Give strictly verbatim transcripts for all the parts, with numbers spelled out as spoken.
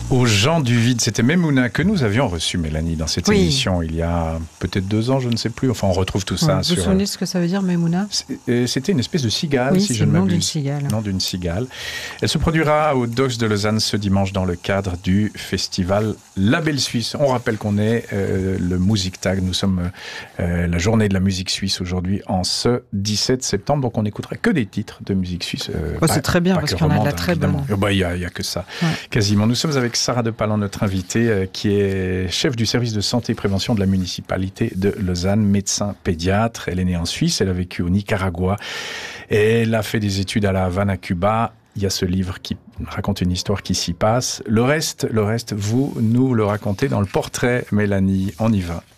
Aux gens du vide, c'était Memouna que nous avions reçu, Mélanie, dans cette oui. émission il y a peut-être deux ans, je ne sais plus. Enfin, on retrouve tout ça ouais, sur... Vous vous souvenez de ce que ça veut dire, Memouna ? C'était une espèce de cigale, oui, si je ne m'abuse. m'abuse. Nom d'une cigale. Nom d'une cigale. Elle se produira au Docks de Lausanne ce dimanche dans le cadre du festival La Belle Suisse. On rappelle qu'on est euh, le Musiktag. Nous sommes euh, la journée de la musique suisse aujourd'hui en ce dix-sept septembre. Donc on n'écoutera que des titres de musique suisse. Euh, oh, c'est très bien parce qu'il y en a de la très bonne. Il bah, n'y a, y a que ça, ouais. Quasiment. Nous sommes avec Sarah de Palan, notre invitée, euh, qui est chef du service de santé et prévention de la municipalité de Lausanne, médecin pédiatre. Elle est née en Suisse, elle a vécu au Nicaragua. Et elle a fait des études à La Havane, à Cuba. Il y a ce livre qui raconte une histoire qui s'y passe. Le reste, le reste, vous nous le racontez dans le portrait, Mélanie. On y va.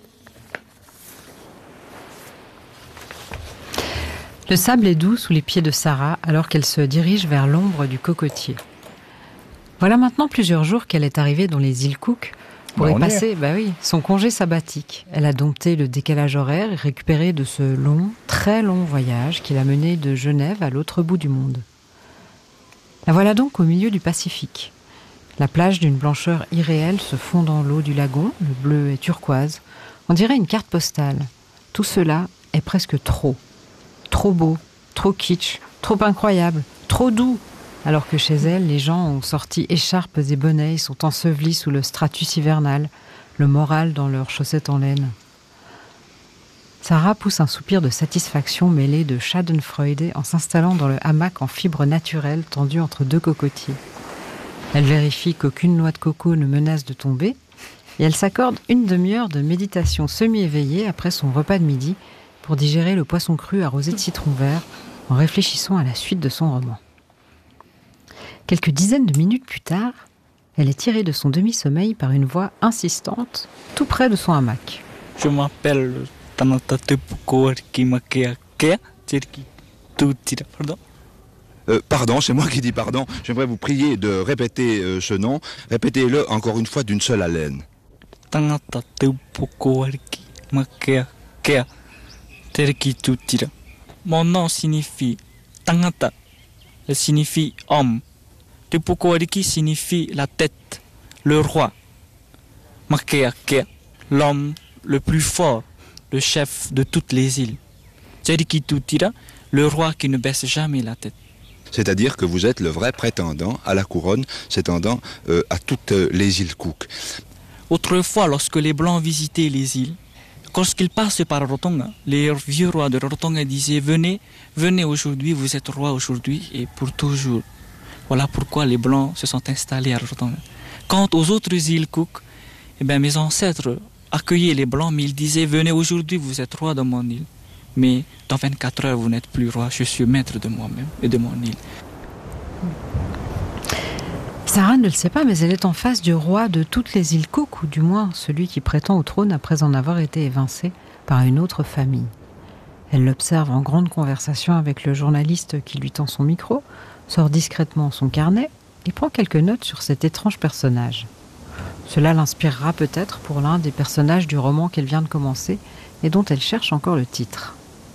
Le sable est doux sous les pieds de Sarah alors qu'elle se dirige vers l'ombre du cocotier. Voilà maintenant plusieurs jours qu'elle est arrivée dans les îles Cook pour bah, y passer bah oui, son congé sabbatique. Elle a dompté le décalage horaire et récupéré de ce long, très long voyage qui l'a menée de Genève à l'autre bout du monde. La voilà donc au milieu du Pacifique. La plage d'une blancheur irréelle se fond dans l'eau du lagon, le bleu est turquoise. On dirait une carte postale. Tout cela est presque trop. Trop beau, trop kitsch, trop incroyable, trop doux. Alors que chez elle, les gens ont sorti écharpes et bonnets, ils sont ensevelis sous le stratus hivernal, le moral dans leurs chaussettes en laine. Sarah pousse un soupir de satisfaction mêlé de schadenfreude en s'installant dans le hamac en fibre naturelle tendu entre deux cocotiers. Elle vérifie qu'aucune noix de coco ne menace de tomber et elle s'accorde une demi-heure de méditation semi-éveillée après son repas de midi pour digérer le poisson cru arrosé de citron vert en réfléchissant à la suite de son roman. Quelques dizaines de minutes plus tard, elle est tirée de son demi-sommeil par une voix insistante, tout près de son hamac. Je m'appelle Tanata Tepuko Kimakea Kea Pardon euh, Pardon, c'est moi qui dis pardon. J'aimerais vous prier de répéter euh, ce nom. Répétez-le encore une fois d'une seule haleine. Tanata Tepuko Kimakea Kea Terkitutira. Mon nom signifie Tangata. Elle signifie homme. Tepukoariki signifie la tête, le roi. Makeake, l'homme le plus fort, le chef de toutes les îles. Terikitutira, le roi qui ne baisse jamais la tête. C'est-à-dire que vous êtes le vrai prétendant à la couronne, s'étendant euh, à toutes les îles Cook. Autrefois, lorsque les Blancs visitaient les îles, lorsqu'ils passent par Rotonga, les vieux rois de Rotonga disaient « Venez, venez aujourd'hui, vous êtes roi aujourd'hui et pour toujours ». Voilà pourquoi les Blancs se sont installés à Rotonga. Quant aux autres îles Cook, eh bien, mes ancêtres accueillaient les Blancs, mais ils disaient « Venez aujourd'hui, vous êtes roi de mon île. Mais dans vingt-quatre heures, vous n'êtes plus roi, je suis maître de moi-même et de mon île. » Sarah ne le sait pas, mais elle est en face du roi de toutes les îles Cook, ou du moins celui qui prétend au trône après en avoir été évincé par une autre famille. Elle l'observe en grande conversation avec le journaliste qui lui tend son micro, sort discrètement son carnet et prend quelques notes sur cet étrange personnage. Cela l'inspirera peut-être pour l'un des personnages du roman qu'elle vient de commencer et dont elle cherche encore le titre.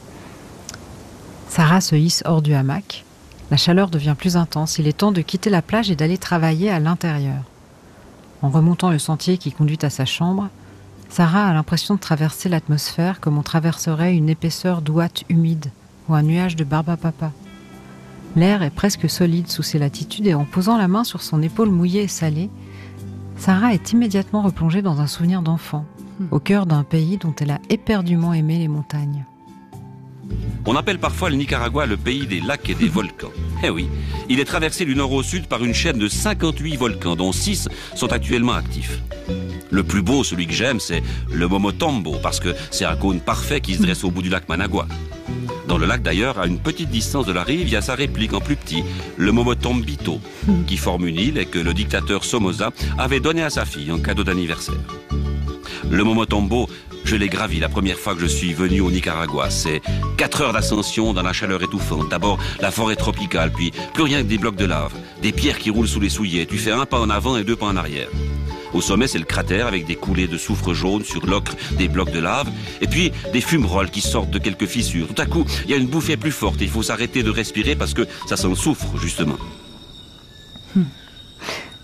Sarah se hisse hors du hamac. La chaleur devient plus intense, il est temps de quitter la plage et d'aller travailler à l'intérieur. En remontant le sentier qui conduit à sa chambre, Sarah a l'impression de traverser l'atmosphère comme on traverserait une épaisseur d'ouate humide ou un nuage de barbe à papa. L'air est presque solide sous ses latitudes et en posant la main sur son épaule mouillée et salée, Sarah est immédiatement replongée dans un souvenir d'enfant, au cœur d'un pays dont elle a éperdument aimé les montagnes. On appelle parfois le Nicaragua le pays des lacs et des volcans. Eh oui, il est traversé du nord au sud par une chaîne de cinquante-huit volcans, dont six sont actuellement actifs. Le plus beau, celui que j'aime, c'est le Momotombo, parce que c'est un cône parfait qui se dresse au bout du lac Managua. Dans le lac d'ailleurs, à une petite distance de la rive, il y a sa réplique en plus petit, le Momotombito, qui forme une île et que le dictateur Somoza avait donné à sa fille en cadeau d'anniversaire. Le Momotombo, je l'ai gravi la première fois que je suis venu au Nicaragua. C'est quatre heures d'ascension dans la chaleur étouffante. D'abord la forêt tropicale, puis plus rien que des blocs de lave, des pierres qui roulent sous les souliers. Tu fais un pas en avant et deux pas en arrière. Au sommet, c'est le cratère avec des coulées de soufre jaune sur l'ocre des blocs de lave, et puis des fumerolles qui sortent de quelques fissures. Tout à coup, il y a une bouffée plus forte et il faut s'arrêter de respirer parce que ça sent le soufre, justement. Hmm.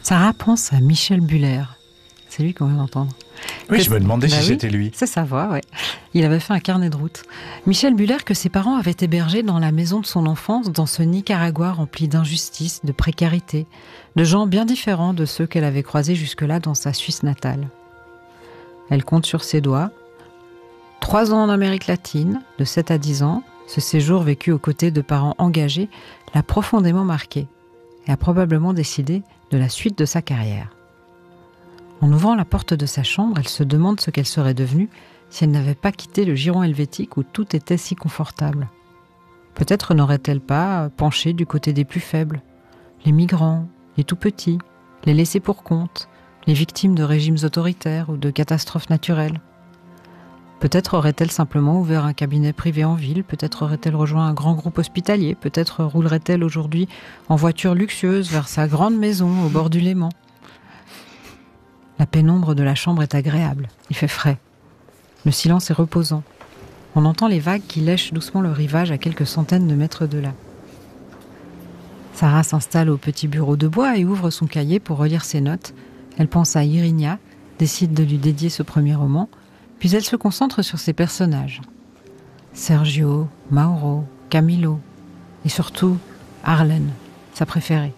Sarah pense à Michel Buller. C'est lui qu'on vient d'entendre. Oui, que je me demandais bah si oui, c'était lui. C'est sa voix, oui. Il avait fait un carnet de route. Michel Buller, que ses parents avaient hébergé dans la maison de son enfance, dans ce Nicaragua rempli d'injustice, de précarité, de gens bien différents de ceux qu'elle avait croisés jusque-là dans sa Suisse natale. Elle compte sur ses doigts. Trois ans en Amérique latine, de sept à dix ans, ce séjour vécu aux côtés de parents engagés l'a profondément marquée et a probablement décidé de la suite de sa carrière. En ouvrant la porte de sa chambre, elle se demande ce qu'elle serait devenue si elle n'avait pas quitté le giron helvétique où tout était si confortable. Peut-être n'aurait-elle pas penché du côté des plus faibles, les migrants, les tout-petits, les laissés pour compte, les victimes de régimes autoritaires ou de catastrophes naturelles. Peut-être aurait-elle simplement ouvert un cabinet privé en ville, peut-être aurait-elle rejoint un grand groupe hospitalier, peut-être roulerait-elle aujourd'hui en voiture luxueuse vers sa grande maison au bord du Léman. La pénombre de la chambre est agréable, il fait frais. Le silence est reposant. On entend les vagues qui lèchent doucement le rivage à quelques centaines de mètres de là. Sarah s'installe au petit bureau de bois et ouvre son cahier pour relire ses notes. Elle pense à Irinia, décide de lui dédier ce premier roman, puis elle se concentre sur ses personnages. Sergio, Mauro, Camilo, et surtout Arlène, sa préférée.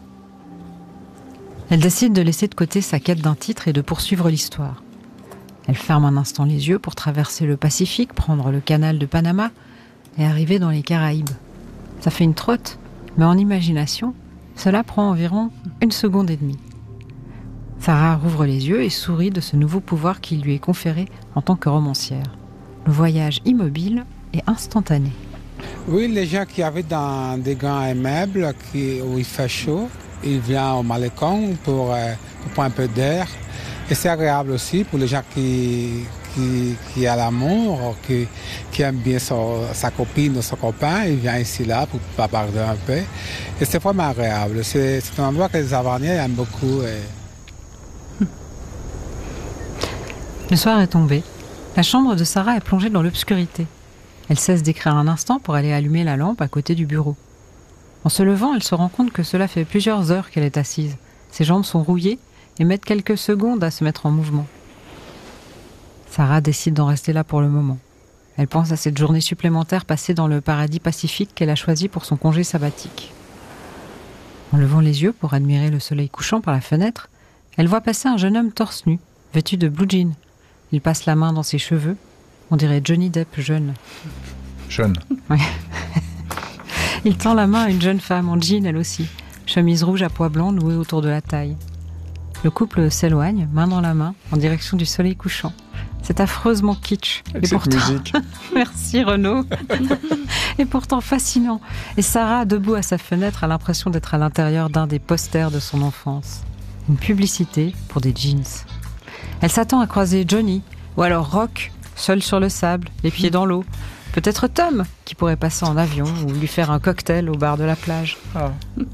Elle décide de laisser de côté sa quête d'un titre et de poursuivre l'histoire. Elle ferme un instant les yeux pour traverser le Pacifique, prendre le canal de Panama et arriver dans les Caraïbes. Ça fait une trotte, mais en imagination, cela prend environ une seconde et demie. Sarah rouvre les yeux et sourit de ce nouveau pouvoir qui lui est conféré en tant que romancière. Le voyage immobile et instantané. Oui, les gens qui habitent dans des grands immeubles qui, où il fait chaud, ils viennent au Malecon pour, euh, pour prendre un peu d'air. Et c'est agréable aussi pour les gens qui, qui, qui ont l'amour, qui, qui aiment bien son, sa copine ou son copain. Ils viennent ici là pour bavarder un peu. Et c'est vraiment agréable. C'est, c'est un endroit que les Havaniens aiment beaucoup. Et... Le soir est tombé. La chambre de Sarah est plongée dans l'obscurité. Elle cesse d'écrire un instant pour aller allumer la lampe à côté du bureau. En se levant, elle se rend compte que cela fait plusieurs heures qu'elle est assise. Ses jambes sont rouillées et mettent quelques secondes à se mettre en mouvement. Sarah décide d'en rester là pour le moment. Elle pense à cette journée supplémentaire passée dans le paradis pacifique qu'elle a choisi pour son congé sabbatique. En levant les yeux pour admirer le soleil couchant par la fenêtre, elle voit passer un jeune homme torse nu, vêtu de blue jean. Il passe la main dans ses cheveux. On dirait Johnny Depp jeune. Jeune. Oui. Il tend la main à une jeune femme en jean elle aussi, chemise rouge à pois blancs nouée autour de la taille. Le couple s'éloigne, main dans la main, en direction du soleil couchant. C'est affreusement kitsch. Avec et cette pourtant... musique. Merci Renaud. Et pourtant fascinant. Et Sarah, debout à sa fenêtre, a l'impression d'être à l'intérieur d'un des posters de son enfance. Une publicité pour des jeans. Elle s'attend à croiser Johnny, ou alors Rock, seul sur le sable, les pieds dans l'eau. Peut-être Tom, qui pourrait passer en avion ou lui faire un cocktail au bar de la plage. Oh.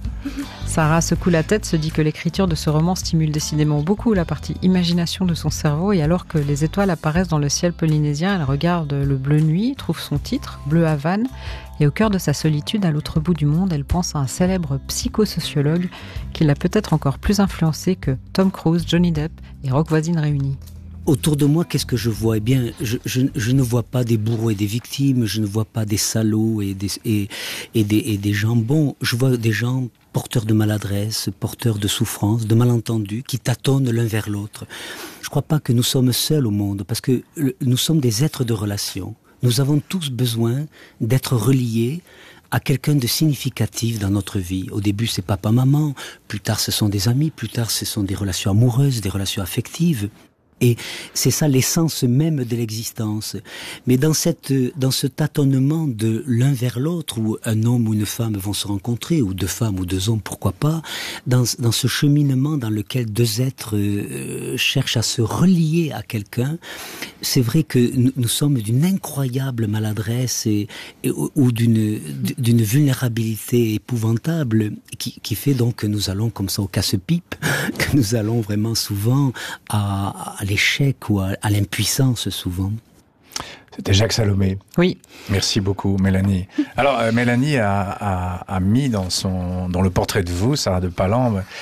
Sarah secoue la tête, se dit que l'écriture de ce roman stimule décidément beaucoup la partie imagination de son cerveau, et alors que les étoiles apparaissent dans le ciel polynésien, elle regarde le bleu nuit, trouve son titre, Bleu Havane, et au cœur de sa solitude, à l'autre bout du monde, elle pense à un célèbre psychosociologue qui l'a peut-être encore plus influencé que Tom Cruise, Johnny Depp et Rock Voisine réunis. Autour de moi, qu'est-ce que je vois ? Eh bien, je, je, je ne vois pas des bourreaux et des victimes, je ne vois pas des salauds et des, et, et des, et des gens bons. Je vois des gens porteurs de maladresse, porteurs de souffrance, de malentendus, qui tâtonnent l'un vers l'autre. Je ne crois pas que nous sommes seuls au monde, parce que le, nous sommes des êtres de relation. Nous avons tous besoin d'être reliés à quelqu'un de significatif dans notre vie. Au début, c'est papa-maman, plus tard, ce sont des amis, plus tard, ce sont des relations amoureuses, des relations affectives. Et c'est ça l'essence même de l'existence. Mais dans cette, dans ce tâtonnement de l'un vers l'autre, où un homme ou une femme vont se rencontrer, ou deux femmes ou deux hommes, pourquoi pas, dans, dans ce cheminement dans lequel deux êtres euh, cherchent à se relier à quelqu'un, c'est vrai que nous, nous sommes d'une incroyable maladresse et, et ou d'une, d'une vulnérabilité épouvantable qui, qui fait donc que nous allons comme ça au casse-pipe, que nous allons vraiment souvent à, à l'échec ou à, à l'impuissance souvent. C'était Jacques Salomé. Oui. Merci beaucoup, Mélanie. Alors, euh, Mélanie a, a, a mis dans son dans le portrait de vous, Sarah de Palan,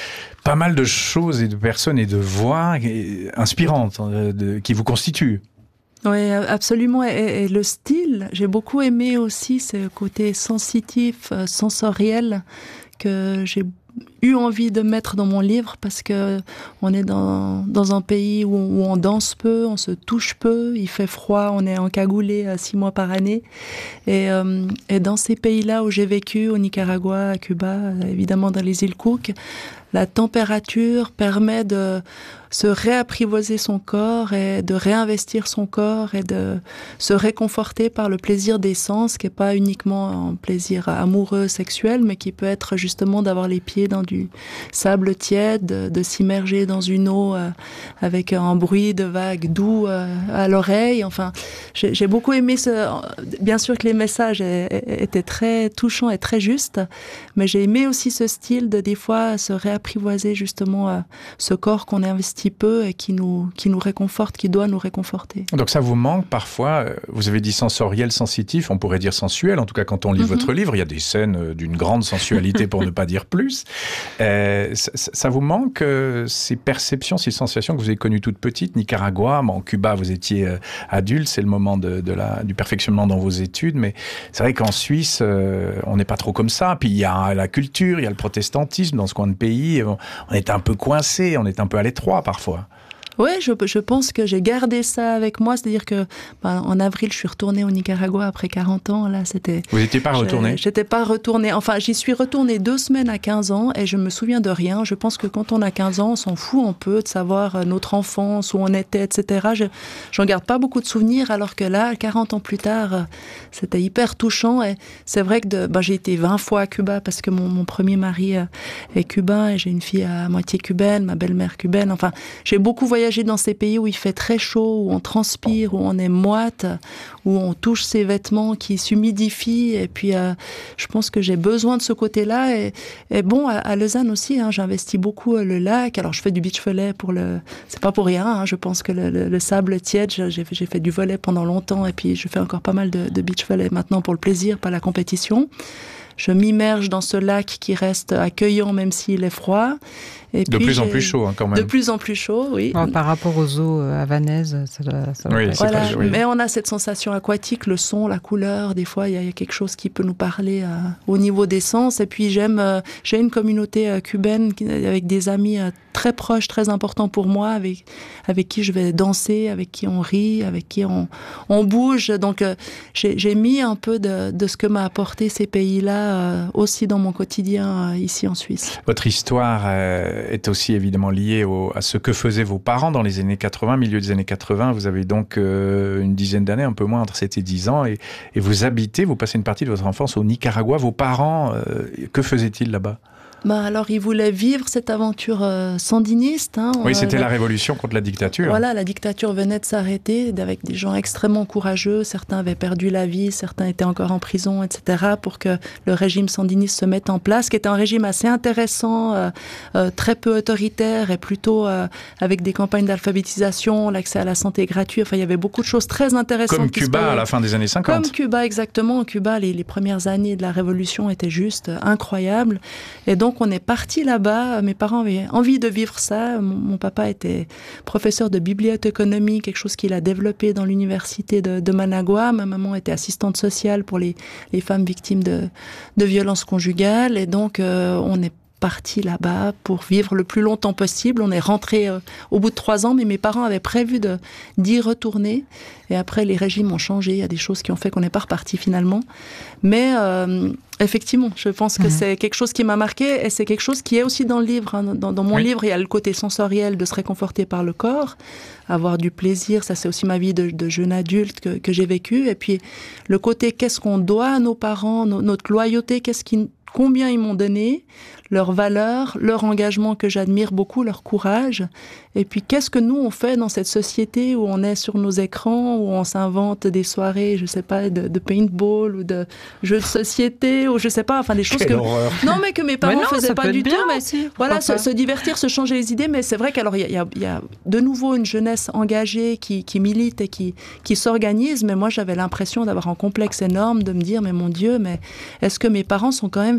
pas mal de choses et de personnes et de voix inspirantes de, qui vous constituent. Oui, absolument. Et, et le style, j'ai beaucoup aimé aussi ce côté sensitif, sensoriel que j'ai eu envie de mettre dans mon livre parce que on est dans, dans un pays où, où on danse peu, on se touche peu, il fait froid, on est encagoulé à six mois par année. Et, euh, et dans ces pays-là où j'ai vécu, au Nicaragua, à Cuba, évidemment dans les îles Cook, la température permet de se réapprivoiser son corps et de réinvestir son corps et de se réconforter par le plaisir des sens, qui n'est pas uniquement un plaisir amoureux, sexuel, mais qui peut être justement d'avoir les pieds dans du sable tiède, de, de s'immerger dans une eau euh, avec un bruit de vagues doux euh, à l'oreille. Enfin, j'ai, j'ai beaucoup aimé ce... Bien sûr que les messages étaient très touchants et très justes, mais j'ai aimé aussi ce style de des fois se réapprivoiser justement euh, ce corps qu'on investit peu et qui nous, qui nous réconforte, qui doit nous réconforter. Donc ça vous manque parfois, vous avez dit sensoriel, sensitif, on pourrait dire sensuel, en tout cas quand on lit mm-hmm. votre livre, il y a des scènes d'une grande sensualité pour ne pas dire plus. Euh, ça, ça vous manque euh, ces perceptions, ces sensations que vous avez connues toute petite, Nicaragua, en Cuba vous étiez euh, adulte, c'est le moment de, de la, du perfectionnement dans vos études, mais c'est vrai qu'en Suisse, euh, on n'est pas trop comme ça, puis il y a la culture, il y a le protestantisme dans ce coin de pays, on, on est un peu coincé, on est un peu à l'étroit parfois. Oui, je, je pense que j'ai gardé ça avec moi, c'est-à-dire que ben, en avril, je suis retournée au Nicaragua après quarante ans. Là, c'était. Vous n'étiez pas retournée ? J'étais pas retournée. Enfin, j'y suis retournée deux semaines à quinze ans et je me souviens de rien. Je pense que quand on a quinze ans, on s'en fout un peu de savoir notre enfance, où on était, et cetera. Je j'en garde pas beaucoup de souvenirs, alors que là, quarante ans plus tard, c'était hyper touchant. Et c'est vrai que de, ben, j'ai été vingt fois à Cuba parce que mon, mon premier mari est cubain et j'ai une fille à moitié cubaine, ma belle-mère cubaine. Enfin, j'ai beaucoup voyagé dans ces pays où il fait très chaud, où on transpire, où on est moite, où on touche ses vêtements qui s'humidifient. Et puis, euh, je pense que j'ai besoin de ce côté-là. Et, et bon, à, à Lausanne aussi, hein, j'investis beaucoup le lac. Alors, je fais du beach volley pour le... C'est pas pour rien, hein, je pense que le, le, le sable tiède, j'ai, j'ai fait du volley pendant longtemps. Et puis, je fais encore pas mal de, de beach volley maintenant pour le plaisir, pas la compétition. Je m'immerge dans ce lac qui reste accueillant même s'il est froid. Et de puis plus en plus chaud, hein, quand même. De plus en plus chaud, oui. Oh, par rapport aux eaux havanaises, ça doit, ça doit oui, être... c'est voilà, pas, oui. Mais on a cette sensation aquatique, le son, la couleur. Des fois, il y, y a quelque chose qui peut nous parler euh, au niveau des sens. Et puis, j'aime, euh, j'ai une communauté euh, cubaine qui, avec des amis euh, très proches, très importants pour moi, avec, avec qui je vais danser, avec qui on rit, avec qui on, on bouge. Donc, euh, j'ai, j'ai mis un peu de, de ce que m'a apporté ces pays-là euh, aussi dans mon quotidien euh, ici en Suisse. Votre histoire euh, est aussi évidemment liée au, à ce que faisaient vos parents dans les années quatre-vingts, milieu des années quatre-vingts. Vous avez donc euh, une dizaine d'années, un peu moins, entre sept et dix ans, et, et vous habitez, vous passez une partie de votre enfance au Nicaragua. Vos parents, euh, que faisaient-ils là-bas ? Bah alors, ils voulaient vivre cette aventure euh, sandiniste. Hein. Oui, c'était euh, la révolution contre la dictature. Voilà, la dictature venait de s'arrêter avec des gens extrêmement courageux. Certains avaient perdu la vie, certains étaient encore en prison, et cetera, pour que le régime sandiniste se mette en place, qui était un régime assez intéressant, euh, euh, très peu autoritaire et plutôt euh, avec des campagnes d'alphabétisation, l'accès à la santé gratuit. Enfin, il y avait beaucoup de choses très intéressantes. Comme qui Cuba se à la fin des années cinquante. Comme Cuba, exactement. Cuba, les, les premières années de la révolution étaient juste incroyables. Et donc, on est parti là-bas. Mes parents avaient envie de vivre ça. Mon, mon papa était professeur de bibliothéconomie, quelque chose qu'il a développé dans l'université de, de Managua. Ma maman était assistante sociale pour les, les femmes victimes de, de violences conjugales. Et donc, euh, on est parti là-bas pour vivre le plus longtemps possible. On est rentré euh, au bout de trois ans, mais mes parents avaient prévu de, d'y retourner. Et après, les régimes ont changé. Il y a des choses qui ont fait qu'on n'est pas reparti finalement. Mais euh, effectivement, je pense que mmh. c'est quelque chose qui m'a marqué et c'est quelque chose qui est aussi dans le livre. Hein. Dans, dans mon oui. livre, il y a le côté sensoriel de se réconforter par le corps, avoir du plaisir. Ça, c'est aussi ma vie de, de jeune adulte que, que j'ai vécue. Et puis, le côté qu'est-ce qu'on doit à nos parents, no, notre loyauté, qu'est-ce qui... combien ils m'ont donné, leurs valeurs, leur engagement que j'admire beaucoup, leur courage. Et puis, qu'est-ce que nous, on fait dans cette société où on est sur nos écrans, où on s'invente des soirées, je sais pas, de, de paintball ou de jeux de société, ou je sais pas, enfin des choses Quelle que... horreur. Non, mais que mes parents ne faisaient pas du tout. Mais aussi, voilà, se, se divertir, se changer les idées. Mais c'est vrai qu'alors, il y, y, y a de nouveau une jeunesse engagée qui, qui milite et qui, qui s'organise. Mais moi, j'avais l'impression d'avoir un complexe énorme, de me dire, mais mon Dieu, mais est-ce que mes parents sont quand même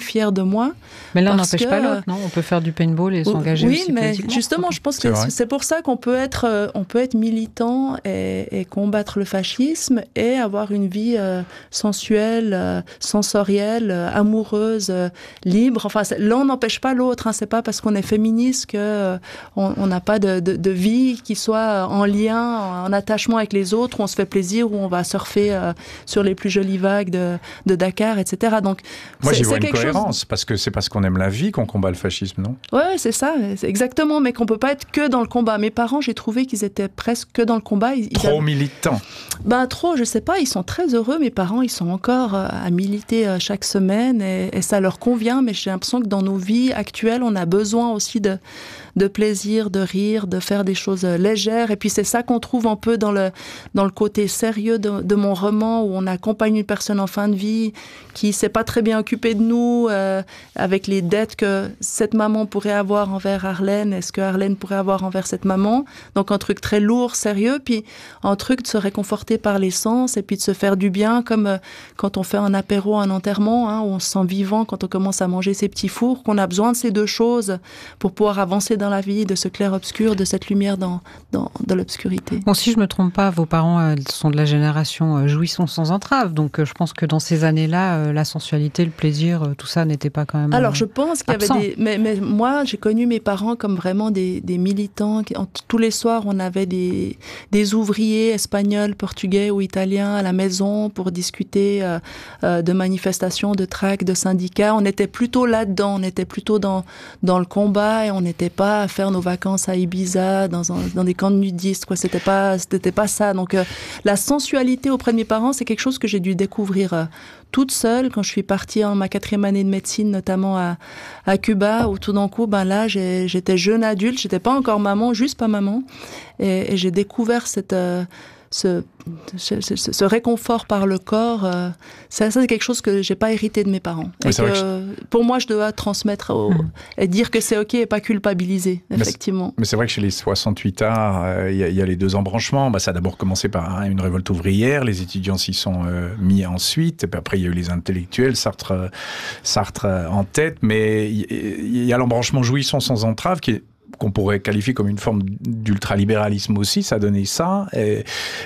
fière de moi. Mais l'un n'empêche pas l'autre, non ? On peut faire du paintball et s'engager oui, aussi mais politiquement. justement, je pense que c'est, c'est pour ça qu'on peut être, euh, on peut être militant et, et combattre le fascisme et avoir une vie euh, sensuelle, euh, sensorielle, euh, amoureuse, euh, libre. Enfin, l'un n'empêche pas l'autre. Hein. C'est pas parce qu'on est féministe que euh, on n'a pas de, de, de vie qui soit en lien, en attachement avec les autres, où on se fait plaisir, où on va surfer euh, sur les plus jolies vagues de, de Dakar, et cetera. Donc, moi, c'est, j'y vois c'est une cohérence, chose... parce que c'est parce qu'on aime la vie qu'on combat le fascisme, non ? Ouais, c'est ça, c'est exactement, mais qu'on peut pas être que dans le combat. Mes parents, j'ai trouvé qu'ils étaient presque que dans le combat. Ils, trop ils avaient... militants. Ben trop, je sais pas. Ils sont très heureux. Mes parents, ils sont encore euh, à militer euh, chaque semaine et, et ça leur convient. Mais j'ai l'impression que dans nos vies actuelles, on a besoin aussi de de plaisir, de rire, de faire des choses légères. Et puis c'est ça qu'on trouve un peu dans le dans le côté sérieux de, de mon roman, où on accompagne une personne en fin de vie qui s'est pas très bien occupée de nous, euh, avec les dettes que cette maman pourrait avoir envers Arlène, est-ce que Arlène pourrait avoir envers cette maman. Donc un truc très lourd, sérieux, puis un truc de se réconforter par les sens et puis de se faire du bien, comme euh, quand on fait un apéro, un enterrement, hein, où on se sent vivant quand on commence à manger ses petits fours, qu'on a besoin de ces deux choses pour pouvoir avancer dans la vie, de ce clair-obscur, de cette lumière dans, dans, dans l'obscurité. Bon, si je me trompe pas, vos parents euh, sont de la génération euh, jouissons sans entrave, donc euh, je pense que dans ces années-là, euh, la sensualité, le plaisir, euh, tout ça n'était pas quand même. Alors, je pense qu'il y absent. avait des. Mais, mais moi, j'ai connu mes parents comme vraiment des, des militants. Qui, en, tous les soirs, on avait des, des ouvriers espagnols, portugais ou italiens à la maison pour discuter euh, euh, de manifestations, de tracts, de syndicats. On était plutôt là-dedans. On était plutôt dans, dans le combat et on n'était pas à faire nos vacances à Ibiza, dans, un, dans des camps de nudistes, quoi. C'était pas, c'était pas ça. Donc, euh, la sensualité auprès de mes parents, c'est quelque chose que j'ai dû découvrir euh, toute seule quand je suis partie en ma quatrième année de médecine, notamment à, à Cuba, où tout d'un coup, ben là, j'ai, j'étais jeune adulte, j'étais pas encore maman, juste pas maman, et, et j'ai découvert cette, euh, ce, ce, ce, ce réconfort par le corps. Euh, ça, ça, c'est quelque chose que j'ai pas hérité de mes parents. Et que, que pour moi, je dois transmettre au, mmh. et dire que c'est ok et pas culpabiliser, effectivement. Mais c'est, mais c'est vrai que chez les soixante-huit arts, il euh, y, y a les deux embranchements. Bah, ça a d'abord commencé par hein, une révolte ouvrière. Les étudiants s'y sont euh, mis ensuite. Et puis après, il y a eu les intellectuels, Sartre, euh, Sartre euh, en tête. Mais il y, y a l'embranchement jouissons sans entrave qui est qu'on pourrait qualifier comme une forme d'ultralibéralisme aussi, ça donnait ça. Et,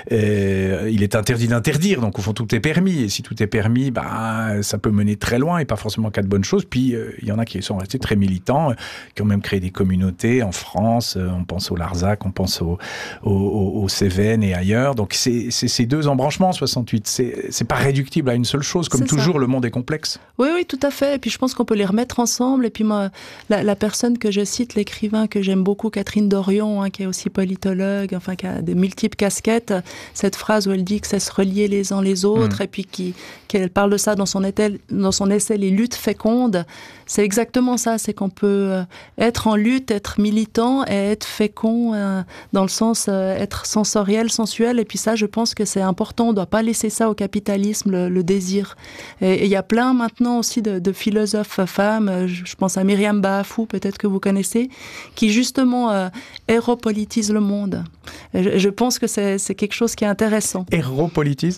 et il est interdit d'interdire, donc au fond tout est permis. Et si tout est permis, bah, ça peut mener très loin et pas forcément qu'à de bonnes choses. Puis euh, il y en a qui sont restés très militants, euh, qui ont même créé des communautés en France. Euh, on pense au Larzac, on pense au, au, au, au Cévennes et ailleurs. Donc c'est, c'est ces deux embranchements, soixante-huit. C'est, c'est pas réductible à une seule chose. Comme c'est toujours, ça. Le monde est complexe. Oui, oui, tout à fait. Et puis je pense qu'on peut les remettre ensemble. Et puis moi, la, la personne que je cite, l'écrivain que j'aime beaucoup, Catherine Dorion, hein, qui est aussi politologue, enfin qui a des multiples casquettes, cette phrase où elle dit que c'est se relier les uns les autres, mmh. et puis qui, qu'elle parle de ça dans son, essai, dans son essai Les luttes fécondes, c'est exactement ça, c'est qu'on peut être en lutte, être militant et être fécond, euh, dans le sens euh, être sensoriel, sensuel, et puis ça, je pense que c'est important, on ne doit pas laisser ça au capitalisme, le, le désir. Et il y a plein maintenant aussi de, de philosophes femmes, je, je pense à Myriam Baafou, peut-être que vous connaissez, qui justement euh, héropolitise le monde. Je, je pense que c'est, c'est quelque chose qui est intéressant. Héropolitise ?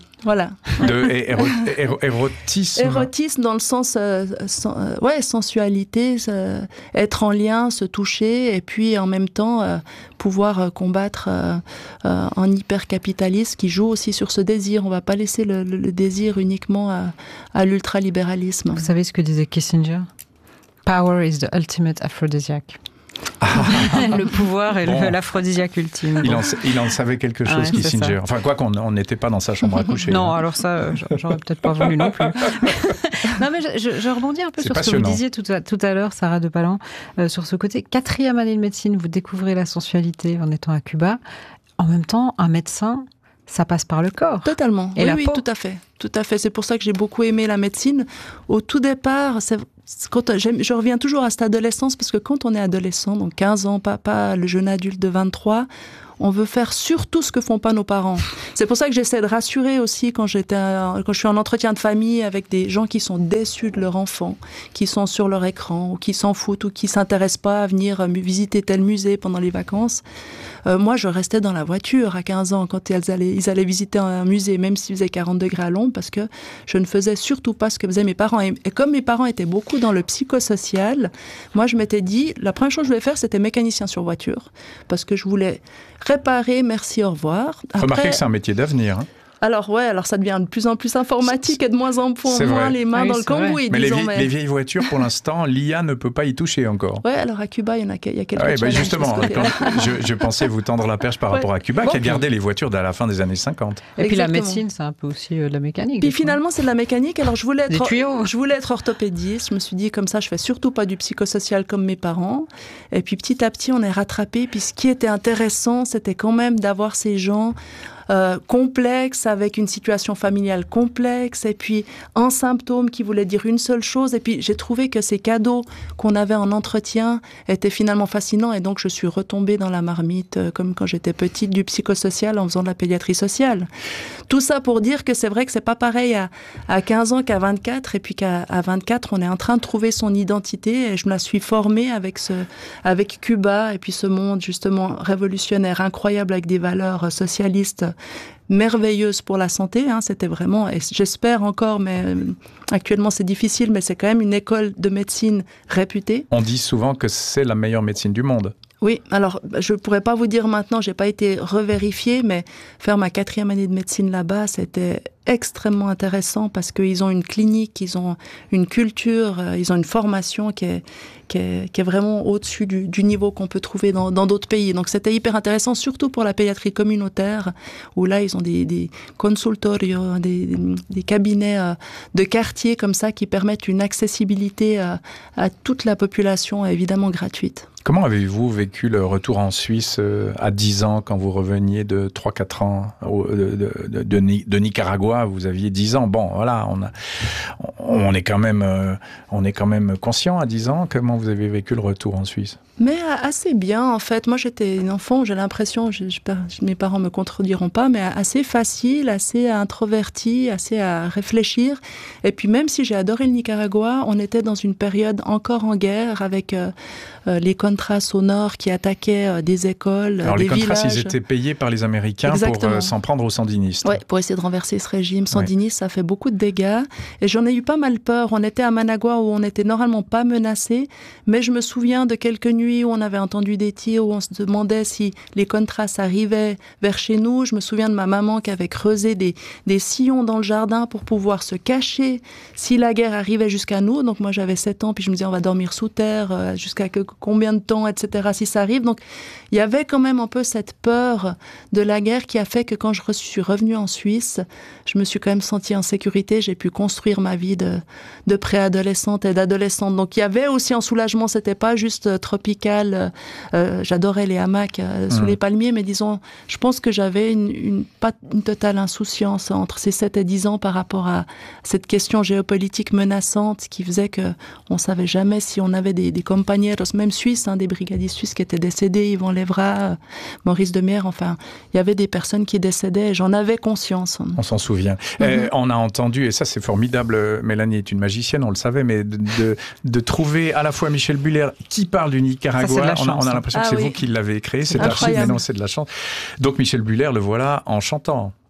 Voilà. De héro, héro, érotisme. Érotisme dans le sens, euh, sans, euh, ouais, sensualité, euh, être en lien, se toucher, et puis en même temps euh, pouvoir euh, combattre euh, euh, un hypercapitalisme qui joue aussi sur ce désir. On ne va pas laisser le, le, le désir uniquement à, à l'ultralibéralisme. Vous savez ce que disait Kissinger ? Power is the ultimate aphrodisiac. Ah. Le pouvoir est bon. L'aphrodisiaque ultime. Il en, il en savait quelque chose, ouais, Kissinger. Enfin, quoi qu'on n'était pas dans sa chambre à coucher. Non, hein. Alors ça, j'aurais peut-être pas voulu non plus. Non, mais je, je, je rebondis un peu c'est sur passionnant. Ce que vous disiez tout à, tout à l'heure, Sarah de Palan, euh, sur ce côté. Quatrième année de médecine, vous découvrez la sensualité en étant à Cuba. En même temps, un médecin, ça passe par le corps. Totalement. Et oui, la oui, peau. tout à fait. Tout à fait. C'est pour ça que j'ai beaucoup aimé la médecine. Au tout départ, c'est Quand, je reviens toujours à cette adolescence, parce que quand on est adolescent, donc quinze ans, pas, pas le jeune adulte de vingt-trois, On veut faire surtout ce que font pas nos parents. C'est pour ça que j'essaie de rassurer aussi quand j'étais, quand je suis en entretien de famille avec des gens qui sont déçus de leur enfant, qui sont sur leur écran, ou qui s'en foutent, ou qui s'intéressent pas à venir visiter tel musée pendant les vacances. Euh, moi, je restais dans la voiture à quinze ans quand ils allaient, ils allaient visiter un musée, même s'il faisait quarante degrés à l'ombre, parce que je ne faisais surtout pas ce que faisaient mes parents. Et, et comme mes parents étaient beaucoup dans le psychosocial, moi, je m'étais dit, la première chose que je voulais faire, c'était mécanicien sur voiture, parce que je voulais réparer, merci, au revoir. Après, remarquez que c'est un métier d'avenir. Hein. Alors ouais, alors ça devient de plus en plus informatique et de moins en moins vrai. les mains oui, dans le cambouis. Mais, disons, les, vieilles, mais les vieilles voitures, pour l'instant, l'I A ne peut pas y toucher encore. Ouais, alors à Cuba, il y en a, il y a quelques. Ah ouais, bah justement, quand je, je pensais vous tendre la perche par ouais. rapport à Cuba, bon, qui a gardé les voitures à la fin des années cinquante. Et puis la médecine, c'est un peu aussi euh, de la mécanique. Puis finalement, c'est de la mécanique. Alors je voulais être, tuyaux. je voulais être orthopédiste. Je me suis dit comme ça, je fais surtout pas du psychosocial comme mes parents. Et puis petit à petit, on est rattrapé. Puis ce qui était intéressant, c'était quand même d'avoir ces gens. Euh, complexe, avec une situation familiale complexe, et puis un symptôme qui voulait dire une seule chose. Et puis j'ai trouvé que ces cadeaux qu'on avait en entretien étaient finalement fascinants, et donc je suis retombée dans la marmite, euh, comme quand j'étais petite, du psychosocial en faisant de la pédiatrie sociale. Tout ça pour dire que c'est vrai que c'est pas pareil à, à quinze ans qu'à vingt-quatre, et puis qu'à à vingt-quatre, on est en train de trouver son identité, et je me la suis formée avec, ce, avec Cuba, et puis ce monde justement révolutionnaire, incroyable, avec des valeurs socialistes merveilleuse pour la santé, hein, c'était vraiment, et j'espère encore, mais euh, actuellement c'est difficile, mais c'est quand même une école de médecine réputée. On dit souvent que c'est la meilleure médecine du monde. Oui, alors je pourrais pas vous dire maintenant, j'ai pas été revérifiée, mais faire ma quatrième année de médecine là-bas, c'était extrêmement intéressant parce qu'ils ont une clinique, ils ont une culture, ils ont une formation qui est, qui est, qui est vraiment au-dessus du, du niveau qu'on peut trouver dans, dans d'autres pays. Donc c'était hyper intéressant, surtout pour la pédiatrie communautaire, où là ils ont des, des consultorios, des, des cabinets de quartier comme ça qui permettent une accessibilité à, à toute la population, évidemment gratuite. Comment avez-vous vécu le retour en Suisse à dix ans, quand vous reveniez de trois quatre ans de, de, de, de, de Nicaragua? Vous aviez dix ans. Bon, voilà, on, a, on, est quand même, on est quand même conscient à dix ans. Comment vous avez vécu le retour en Suisse? Mais assez bien, en fait. Moi, j'étais une enfant, j'ai l'impression, je, je, mes parents me contrediront pas, mais assez facile, assez introvertie, assez à réfléchir. Et puis, même si j'ai adoré le Nicaragua, on était dans une période encore en guerre avec euh, euh, les Contras au nord qui attaquaient euh, des écoles, Alors, des les Contras, villages. ils étaient payés par les Américains Exactement. pour euh, s'en prendre aux sandinistes. Oui, pour essayer de renverser ce régime sandiniste, ouais. Ça fait beaucoup de dégâts. Et j'en ai eu pas mal peur. On était à Managua où on n'était normalement pas menacé, mais je me souviens de quelques nuits où on avait entendu des tirs, où on se demandait si les Contras arrivaient vers chez nous. Je me souviens de ma maman qui avait creusé des, des sillons dans le jardin pour pouvoir se cacher si la guerre arrivait jusqu'à nous. Donc moi j'avais sept ans, puis je me disais on va dormir sous terre, euh, jusqu'à que, combien de temps, et cetera si ça arrive. Donc il y avait quand même un peu cette peur de la guerre qui a fait que quand je suis revenue en Suisse, je me suis quand même sentie en sécurité. J'ai pu construire ma vie de, de préadolescente et d'adolescente. Donc il y avait aussi un soulagement, c'était pas juste euh, tropical. Euh, j'adorais les hamacs euh, sous mmh. les palmiers, mais disons, je pense que j'avais une, une, pas une totale insouciance entre ces sept et dix ans par rapport à cette question géopolitique menaçante qui faisait que on savait jamais si on avait des, des compañeros, même suisses, hein, des brigadistes suisses qui étaient décédés, Yvan Lévra, euh, Maurice Demierre, enfin, il y avait des personnes qui décédaient et j'en avais conscience. On s'en souvient. Mmh. Euh, on a entendu, et ça c'est formidable, Mélanie est une magicienne, on le savait, mais de, de, de trouver à la fois Michel Buller qui parle du Nicaragua, on a, on a l'impression ah, que c'est oui. vous qui l'avez créé, c'est archi, mais non, c'est de la chance. Donc Michel Buller, le voilà en chantant.